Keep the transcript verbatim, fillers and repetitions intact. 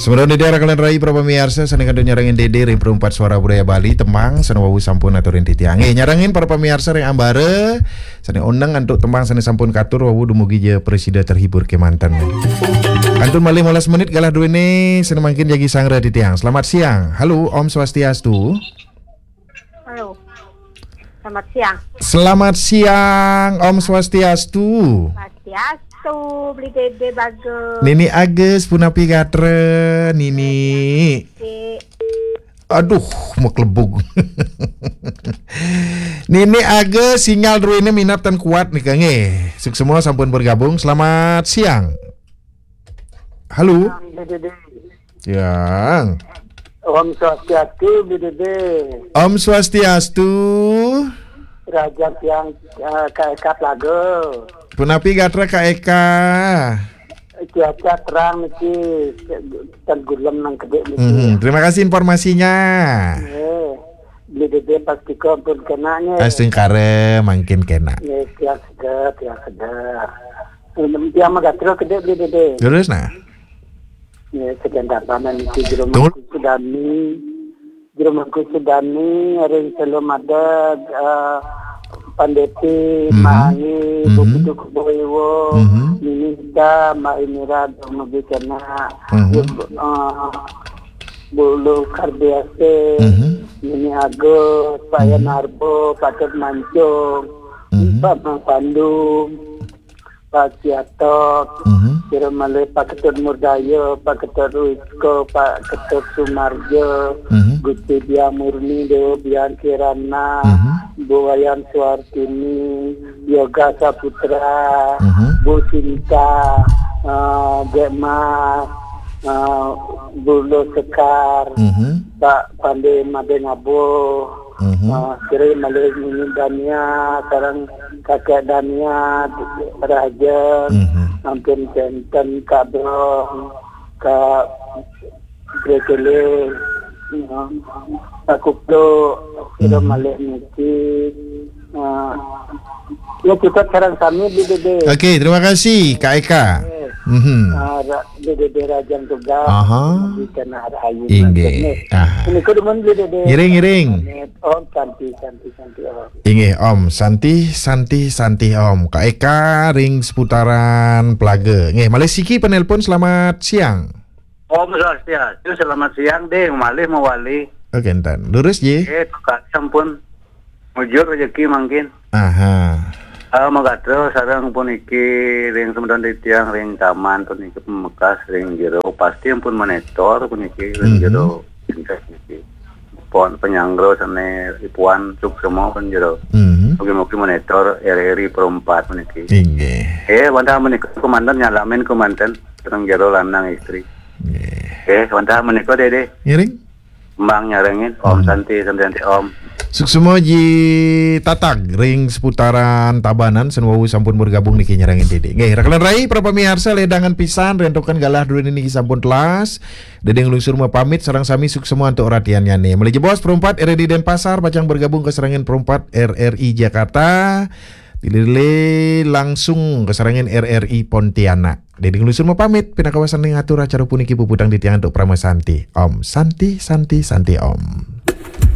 Sebenarnya Dede rakalan rai pra pamirsa sanekan nyarangin Dede ring perempat suara budaya Bali temang sana wawu sampun aturin titiang. Eh nyarangin para pamirsa ring ambare sane undang antuk temang sane sampun katur wawu dumugi je presida terhibur ke mantan. Antun malih molas menit galah duene sane mangkin jagi sangra titiang. Selamat siang. Halo Om Swastiastu. Halo. Selamat siang. Selamat siang Om Swastiastu. Swastiastu beli Dede bagus. Nini Agus punapi gatre Nini. Aduh, mau kelebug. Nini Agus sinyal druine minat dan kuat nih Kang eh. Suk semua sampun bergabung. Selamat siang. Halo. Yang. Om Swastiastu, Dede. Om Swastiastu. Raja yang uh, Eka Plago. Punapi gatra Kak Eka. Cuaca terang niki tenggulem nang gede niki. Mm-hmm. Terima kasih informasinya. Eh, Dede pasti kompon kenanya. Asing kare makin kena. Eh, tiap segar, tiap segar. Dia mah gatro gede Dede. Terus nah. Ya, sedang dapanan niki jeruk sudani. Jeruk sudani hari sebelum ada uh, Pandeti, mm-hmm. Mahi, mm-hmm. Buku Boyo, mm-hmm. Minita, Maimira, Domobikana, mm-hmm. uh, Bulu Karbiase, mm-hmm. Mini Agus, Paya mm-hmm. Narbo, Paket Mancung, mm-hmm. Pak Pandung, Pak Ciatok, mm-hmm. Kiromale Pak Ketut Murdayo, Pak Ketut Ruisko, Pak Ketut Sumarjo, mm-hmm. Gusti Dia Murni, Dewa Bian Kirana, mm-hmm. Bu Wayan Suartini, Yoga Saputra, uh-huh. Bu Sinta, uh, Gemma, uh, Bu Lo Sekar, uh-huh. Pak Pandey Madengabo, uh-huh. uh, Kiri Malay Mini Dania, sekarang Kakek Dania, Raja, uh-huh. Ampun Centen, Kak Brong, Kak Brekele, uh, Pak Kuplo, Kira hmm. Malay Niki, uh, ya kita sekarang kami di Dede. Oke, okay, terima kasih Kak Eka. Mm-hmm. Uh, di Dede Rajang Tugas. Aha. Di Kena Rahayu. Inge. Ah. Ini kuduman di Dede. Ngiring ngiring. Om Santi Santi Santi Om. Inge Om Santi Santi Santi Om. Kak Eka ring seputaran Plage. Nge, Malesiki penelpon selamat siang. Om Swastiastu selamat siang deh malih mawali. Oke, entan. Lurus je. Eh, Kak sampun mujur rezeki mangkin. Aha. Ah, magatro sareng pun iki ring semedon titiang ring taman pun iki pemekas ring jero pasti pun monitor pun iki ring jero tingkat iki. Pon penyanggro sane ipuan cuk semua pun jero. Mhm. Mugi-mugi monitor R R I perempat pun iki. Inge. Eh, wantah menika komandan nyalamin komandan terang jero lanang istri. Eh, wantah menika Dede. Ngiring. Mbang nyarengin Om hmm. Santi Santi Om. Suksemo ji tatag ring seputaran Tabanan senwawu sampun bergabung niki nyarengin Dede. Nggih, rakalan rai para pamirsa ledangan pisan rentokan galah dulu niki sampun telas. Dede ngelusur mau pamit sareng sami suksemo untuk ratiannya nih. Mulai jebos perempat R R I Denpasar pacang bergabung ke serangan perempat R R I Jakarta. Dilile langsung ke serangan R R I Pontianak. Dede ngelusur mau pamit pina kawasan ning atur acara puniki pupudang di tiang untuk Prama Santi. Om Santi Santi Santi Om.